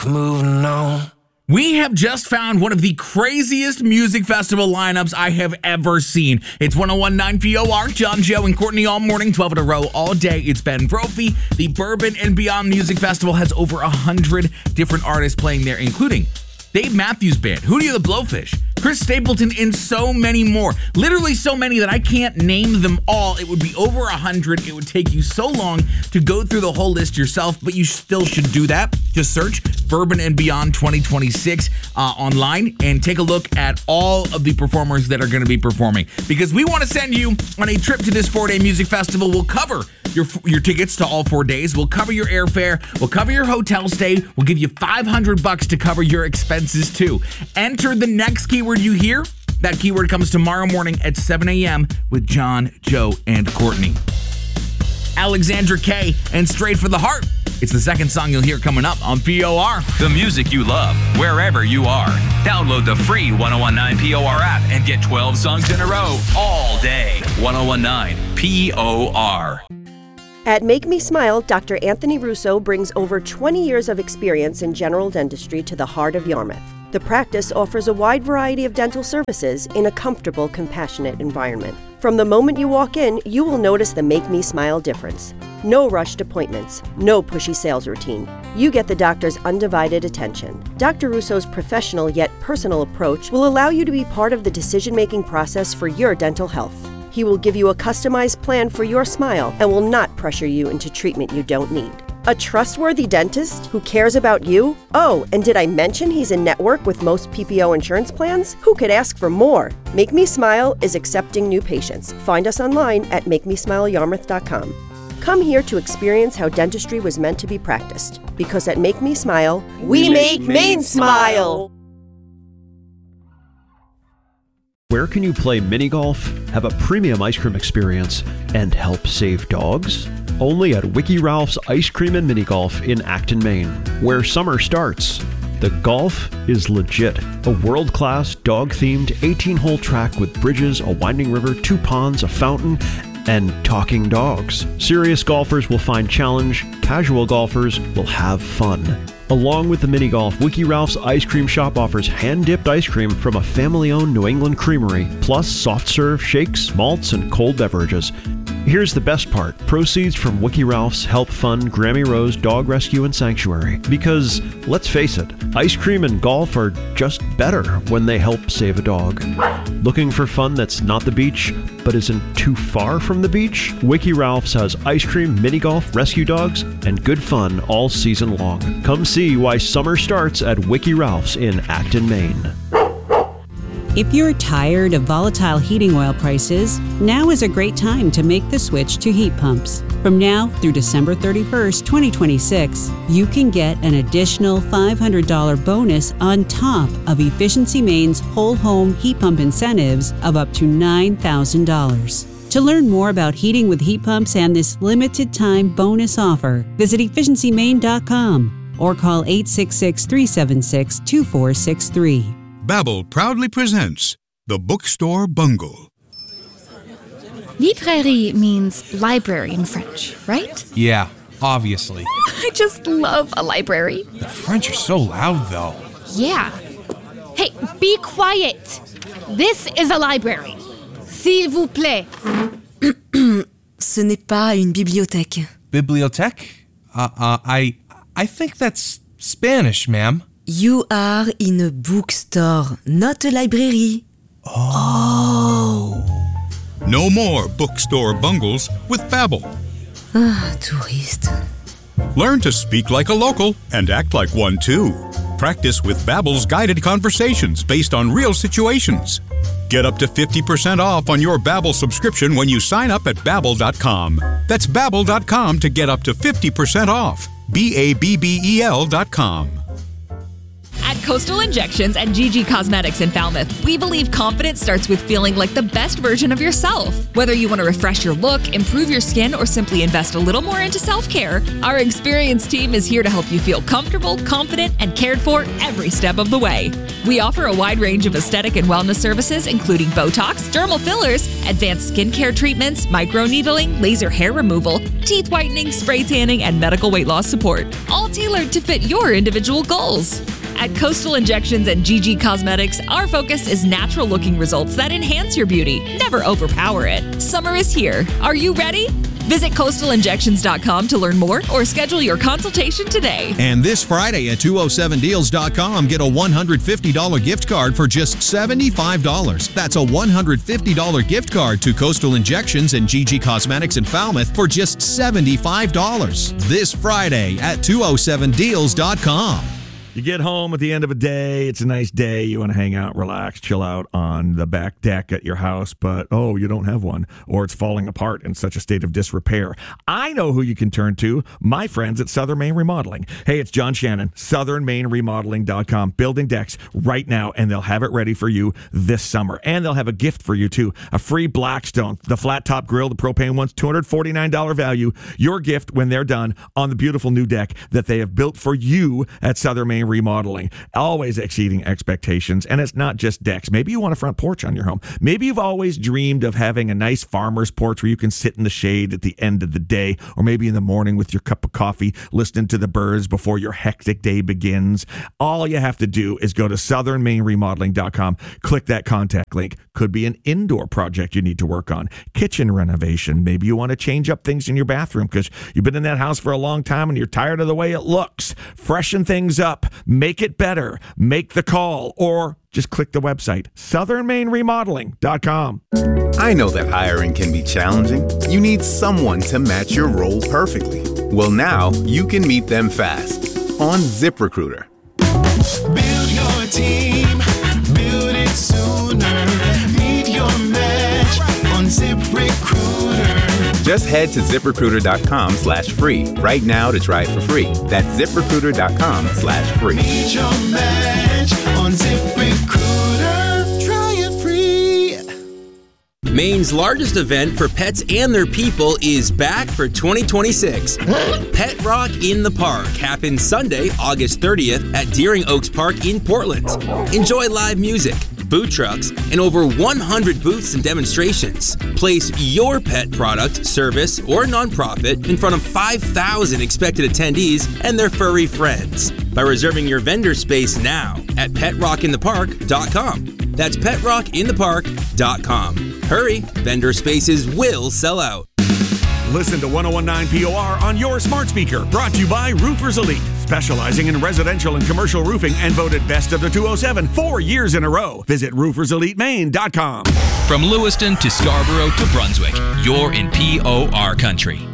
moving on. We have just found one of the craziest music festival lineups I have ever seen. It's 101.9 POR, John, Joe, and Courtney all morning, 12 in a row, all day. It's Ben Brophy. The Bourbon and Beyond Music Festival has over 100 different artists playing there, including Dave Matthews Band, Hootie the Blowfish, Chris Stapleton, and so many more. Literally so many that I can't name them all. It would be over 100. It would take you so long to go through the whole list yourself, but you still should do that. Just search Bourbon and Beyond 2026 online and take a look at all of the performers that are going to be performing, because we want to send you on a trip to this 4-day music festival. We'll cover your tickets to all 4 days. We'll cover your airfare. We'll cover your hotel stay. We'll give you $500 to cover your expenses too. Enter the next keyword you hear. That keyword comes tomorrow morning at 7 a.m. with John, Joe, and Courtney. Alexandra K and Straight for the Heart. It's the second song you'll hear coming up on POR. The music you love, wherever you are. Download the free 101.9 POR app and get 12 songs in a row all day. 101.9 POR. At Make Me Smile, Dr. Anthony Russo brings over 20 years of experience in general dentistry to the heart of Yarmouth. The practice offers a wide variety of dental services in a comfortable, compassionate environment. From the moment you walk in, you will notice the Make Me Smile difference. No rushed appointments, no pushy sales routine. You get the doctor's undivided attention. Dr. Russo's professional yet personal approach will allow you to be part of the decision-making process for your dental health. He will give you a customized plan for your smile and will not pressure you into treatment you don't need. A trustworthy dentist who cares about you? Oh, and did I mention he's in network with most PPO insurance plans? Who could ask for more? Make Me Smile is accepting new patients. Find us online at makemesmileyarmouth.com. Come here to experience how dentistry was meant to be practiced. Because at Make Me Smile, we make Maine smile! Where can you play mini golf, have a premium ice cream experience, and help save dogs? Only at Wiki Ralph's Ice Cream and Mini Golf in Acton, Maine, where summer starts. The golf is legit. A world-class, dog-themed 18-hole track with bridges, a winding river, 2 ponds, a fountain, and talking dogs. Serious golfers will find challenge, casual golfers will have fun. Along with the mini golf, Wiki Ralph's Ice Cream Shop offers hand-dipped ice cream from a family-owned New England creamery, plus soft-serve shakes, malts, and cold beverages. Here's the best part. Proceeds from Wiki Ralph's help fund Grammy Rose Dog Rescue and Sanctuary. Because, let's face it, ice cream and golf are just better when they help save a dog. Looking for fun that's not the beach, but isn't too far from the beach? Wiki Ralph's has ice cream, mini golf, rescue dogs, and good fun all season long. Come see why summer starts at Wiki Ralph's in Acton, Maine. If you're tired of volatile heating oil prices, now is a great time to make the switch to heat pumps. From now through December 31st, 2026, you can get an additional $500 bonus on top of Efficiency Maine's whole home heat pump incentives of up to $9,000. To learn more about heating with heat pumps and this limited time bonus offer, visit efficiencymaine.com or call 866-376-2463. Babbel proudly presents The Bookstore Bungle. Librairie means library in French, right? Yeah, obviously. I just love a library. The French are so loud, though. Yeah. Hey, be quiet. This is a library. S'il vous plaît. Ce n'est pas une bibliothèque. Bibliothèque? I think that's Spanish, ma'am. You are in a bookstore, not a library. Oh. No more bookstore bungles with Babbel. Ah, touriste. Learn to speak like a local and act like one too. Practice with Babbel's guided conversations based on real situations. Get up to 50% off on your Babbel subscription when you sign up at Babbel.com. That's Babbel.com to get up to 50% off. Babbel.com. At Coastal Injections and GG Cosmetics in Falmouth, we believe confidence starts with feeling like the best version of yourself. Whether you want to refresh your look, improve your skin, or simply invest a little more into self-care, our experienced team is here to help you feel comfortable, confident, and cared for every step of the way. We offer a wide range of aesthetic and wellness services, including Botox, dermal fillers, advanced skincare treatments, microneedling, laser hair removal, teeth whitening, spray tanning, and medical weight loss support, all tailored to fit your individual goals. At Coastal Injections and GG Cosmetics, our focus is natural-looking results that enhance your beauty, never overpower it. Summer is here. Are you ready? Visit coastalinjections.com to learn more or schedule your consultation today. And this Friday at 207deals.com, get a $150 gift card for just $75. That's a $150 gift card to Coastal Injections and GG Cosmetics in Falmouth for just $75. This Friday at 207deals.com. You get home at the end of a day. It's a nice day. You want to hang out, relax, chill out on the back deck at your house, but you don't have one, or it's falling apart in such a state of disrepair. I know who you can turn to, my friends at Southern Maine Remodeling. Hey, it's John Shannon, southernmaineremodeling.com. Building decks right now, and they'll have it ready for you this summer. And they'll have a gift for you, too. A free Blackstone, the flat top grill, the propane one's $249 value. Your gift when they're done on the beautiful new deck that they have built for you at Southern Maine Remodeling, always exceeding expectations. And it's not just decks. Maybe you want a front porch on your home. Maybe you've always dreamed of having a nice farmer's porch where you can sit in the shade at the end of the day, or maybe in the morning with your cup of coffee, listening to the birds before your hectic day begins. All you have to do is go to southernmaineremodeling.com, click that contact link. Could be an indoor project you need to work on, kitchen renovation. Maybe you want to change up things in your bathroom because you've been in that house for a long time and you're tired of the way it looks. Freshen things up. Make it better. Make the call, or just click the website, southernmaineremodeling.com. I know that hiring can be challenging. You need someone to match your role perfectly. Well, now you can meet them fast on ZipRecruiter. Build your team, build it sooner. Meet your match on ZipRecruiter. Just head to ZipRecruiter.com/free right now to try it for free. That's ZipRecruiter.com/free. Meet your match on ZipRecruiter. Try it free. Maine's largest event for pets and their people is back for 2026. Pet Rock in the Park happens Sunday, August 30th at Deering Oaks Park in Portland. Enjoy live music, food trucks, and over 100 booths and demonstrations. Place your pet product, service, or nonprofit in front of 5,000 expected attendees and their furry friends by reserving your vendor space now at PetRockInThePark.com. That's PetRockInThePark.com. Hurry, vendor spaces will sell out. Listen to 101.9 POR on your smart speaker. Brought to you by Roofers Elite, specializing in residential and commercial roofing and voted best of the 207 4 years in a row. Visit rooferselitemaine.com. From Lewiston to Scarborough to Brunswick, you're in POR country.